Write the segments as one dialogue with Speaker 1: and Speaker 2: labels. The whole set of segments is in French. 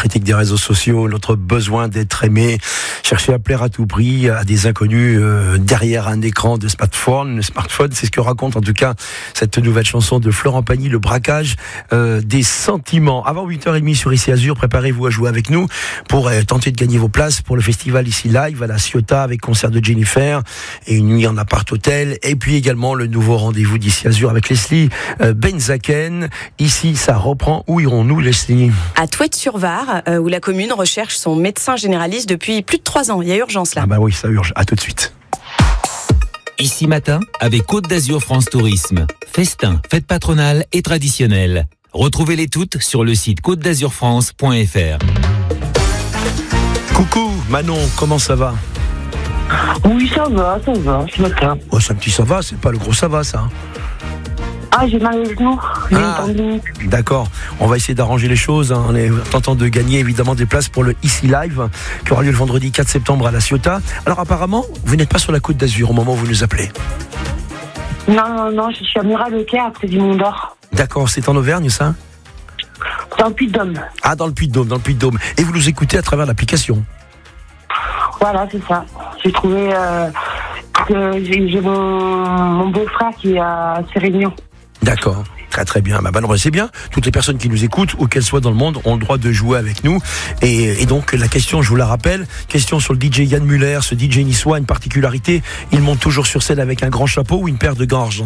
Speaker 1: critique des réseaux sociaux, notre besoin d'être aimé, chercher à plaire à tout prix à des inconnus derrière un écran de smartphone, c'est ce que raconte en tout cas cette nouvelle chanson de Florent Pagny, le braquage des sentiments. Avant 8h30 sur Ici Azur, préparez-vous à jouer avec nous pour tenter de gagner vos places pour le festival Ici Live à la Ciotat avec concert de Jennifer et une nuit en appart-hôtel, et puis également le nouveau rendez-vous d'Ici Azur avec Leslie Benzaken. Ici, ça reprend. Où irons-nous, Leslie ?
Speaker 2: À Thouet-sur-Var, où la commune recherche son médecin généraliste depuis plus de 3 ans. Il y a urgence là.
Speaker 1: Ah bah oui, ça urge. À tout de suite.
Speaker 3: Ici matin, avec Côte d'Azur France Tourisme. Festin, fête patronale et traditionnelle. Retrouvez-les toutes sur le site côtedazurfrance.fr.
Speaker 1: Coucou, Manon, comment ça va ?
Speaker 4: Oui, ça va, ce matin.
Speaker 1: Oh, c'est un petit ça va, c'est pas le gros ça va, ça.
Speaker 4: Ah, j'ai mal au genou.
Speaker 1: D'accord. On va essayer d'arranger les choses en tentant de gagner évidemment des places pour le Ici Live qui aura lieu le vendredi 4 septembre à la Ciotat. Alors apparemment, vous n'êtes pas sur la Côte d'Azur au moment où vous nous appelez.
Speaker 4: Non, je suis à Murat-le-Caire, près du Mont d'Or.
Speaker 1: D'accord, c'est en Auvergne ça ?
Speaker 4: Dans le Puy-de-Dôme.
Speaker 1: Ah, dans le Puy-de-Dôme. Et vous nous écoutez à travers l'application ?
Speaker 4: Voilà, c'est ça. J'ai trouvé que j'ai mon beau-frère qui est à Sérignan.
Speaker 1: D'accord, très bien. C'est bien. Toutes les personnes qui nous écoutent, où qu'elles soient dans le monde, ont le droit de jouer avec nous. Et donc la question, je vous la rappelle, question sur le DJ Yann Muller, ce DJ niçois, une particularité, il monte toujours sur scène avec un grand chapeau ou une paire de gants argentés ?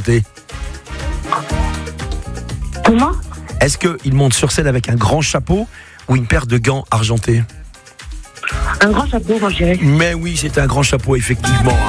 Speaker 4: Comment ?
Speaker 1: Est-ce qu'il monte sur scène avec un grand chapeau ou une paire de gants argentés ?
Speaker 4: Un grand chapeau, moi je dirais.
Speaker 1: Mais oui, c'est un grand chapeau, effectivement.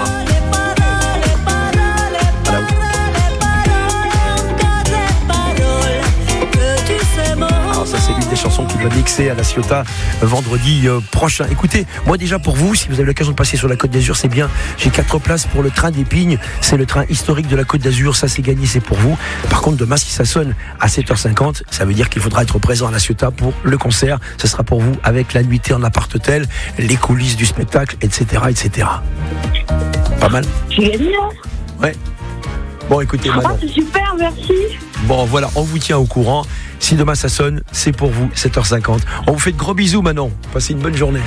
Speaker 1: Ça, c'est l'une des chansons qu'il va mixer à la Ciotat vendredi prochain. Écoutez, moi déjà pour vous, si vous avez l'occasion de passer sur la Côte d'Azur, c'est bien. J'ai 4 places pour le train d'Épingle. C'est le train historique de la Côte d'Azur. Ça, c'est gagné, c'est pour vous. Par contre, demain, si ça sonne à 7h50, ça veut dire qu'il faudra être présent à la Ciotat pour le concert. Ce sera pour vous avec la nuitée en appart-hôtel, les coulisses du spectacle, etc. Pas mal ?
Speaker 4: J'ai gagné, hein ?
Speaker 1: Ouais. Bon, écoutez, Manon.
Speaker 4: C'est super, merci.
Speaker 1: Bon, voilà, on vous tient au courant. Si demain ça sonne, c'est pour vous, 7h50. On vous fait de gros bisous, Manon. Passez une bonne journée.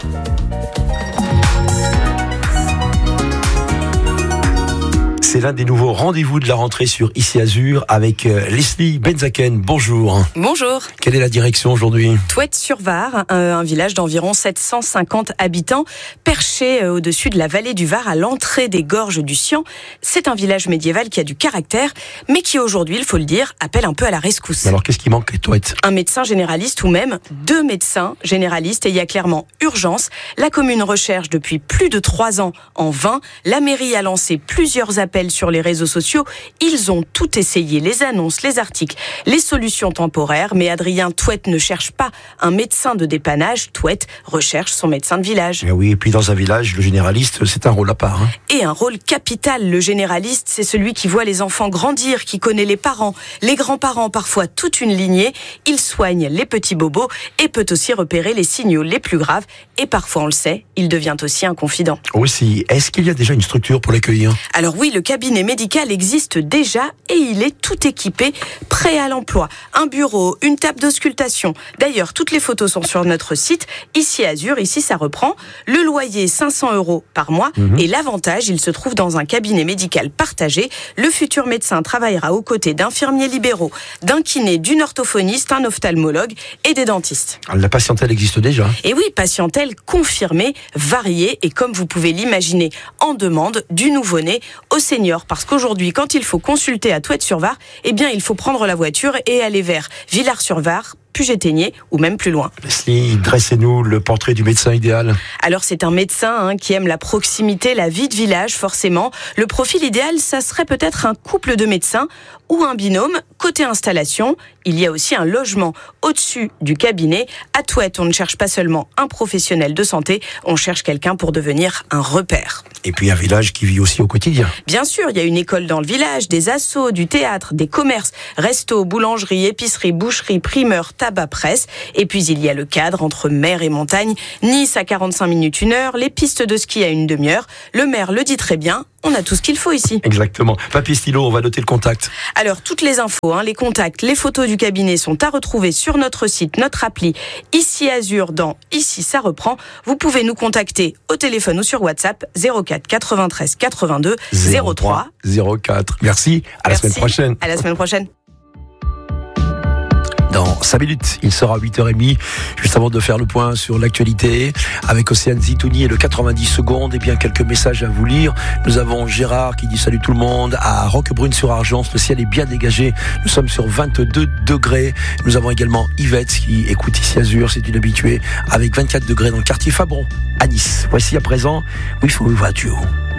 Speaker 1: C'est l'un des nouveaux rendez-vous de la rentrée sur Ici Azur avec Leslie Benzaken. Bonjour.
Speaker 2: Bonjour.
Speaker 1: Quelle est la direction aujourd'hui ?
Speaker 2: Thouet-sur-Var, un village d'environ 750 habitants, perché au-dessus de la vallée du Var, à l'entrée des gorges du Sian. C'est un village médiéval qui a du caractère, mais qui aujourd'hui, il faut le dire, appelle un peu à la rescousse.
Speaker 1: Alors qu'est-ce qui manque, Thouet ?
Speaker 2: Un médecin généraliste ou même 2 médecins généralistes, et il y a clairement urgence. La commune recherche depuis plus de 3 ans en vain. La mairie a lancé plusieurs appels sur les réseaux sociaux. Ils ont tout essayé, les annonces, les articles, les solutions temporaires, mais Adrien Thouet ne cherche pas un médecin de dépannage. Thouet recherche son médecin de village.
Speaker 1: Et oui, et puis dans un village, le généraliste, c'est un rôle à part.
Speaker 2: Et un rôle capital. Le généraliste, c'est celui qui voit les enfants grandir, qui connaît les parents, les grands-parents, parfois toute une lignée. Il soigne les petits bobos et peut aussi repérer les signaux les plus graves. Et parfois, on le sait, il devient aussi un confident.
Speaker 1: Aussi, est-ce qu'il y a déjà une structure pour l'accueillir ?
Speaker 2: Alors oui, le cabinet médical existe déjà et il est tout équipé, prêt à l'emploi. Un bureau, une table d'auscultation. D'ailleurs, toutes les photos sont sur notre site. Ici Azur, ici ça reprend. Le loyer, 500 € par mois. Et l'avantage, il se trouve dans un cabinet médical partagé. Le futur médecin travaillera aux côtés d'infirmiers libéraux, d'un kiné, d'une orthophoniste, un ophtalmologue et des dentistes.
Speaker 1: La patientèle existe déjà ?
Speaker 2: Et oui, patientèle confirmée, variée et comme vous pouvez l'imaginer, en demande du nouveau-né au senior. Parce qu'aujourd'hui, quand il faut consulter à Thouet-sur-Var, eh bien, il faut prendre la voiture et aller vers Villars-sur-Var, Puget-Théniers ou même plus loin.
Speaker 1: Leslie, dressez-nous le portrait du médecin idéal.
Speaker 2: Alors c'est un médecin qui aime la proximité, la vie de village forcément. Le profil idéal, ça serait peut-être un couple de médecins ou un binôme. Côté installation, il y a aussi un logement au-dessus du cabinet. À Thouet, on ne cherche pas seulement un professionnel de santé, on cherche quelqu'un pour devenir un repère.
Speaker 1: Et puis un village qui vit aussi au quotidien.
Speaker 2: Bien sûr, il y a une école dans le village, des assos, du théâtre, des commerces, restos, boulangeries, épiceries, boucheries, primeurs, tabac, presse. Et puis il y a le cadre entre mer et montagne. Nice à 45 minutes, 1 heure, les pistes de ski à une demi-heure. Le maire le dit très bien, on a tout ce qu'il faut ici.
Speaker 1: Exactement. Papier, stylo, on va noter le contact.
Speaker 2: Alors, toutes les infos, les contacts, les photos du cabinet sont à retrouver sur notre site, notre appli, Ici Azur, dans Ici ça reprend. Vous pouvez nous contacter au téléphone ou sur WhatsApp 04 93 82 03
Speaker 1: 04. Merci. La semaine prochaine.
Speaker 2: À la semaine prochaine.
Speaker 1: Dans 5 minutes, il sera 8h30. Juste avant de faire le point sur l'actualité, avec Océane Zitouni et le 90 secondes, et bien quelques messages à vous lire. Nous avons Gérard qui dit salut tout le monde. À Roquebrune-sur-Argence, le ciel est bien dégagé. Nous sommes sur 22 degrés. Nous avons également Yvette qui écoute Ici Azur, c'est une habituée, avec 24 degrés dans le quartier Fabron, à Nice. Voici à présent, We Flew Radio.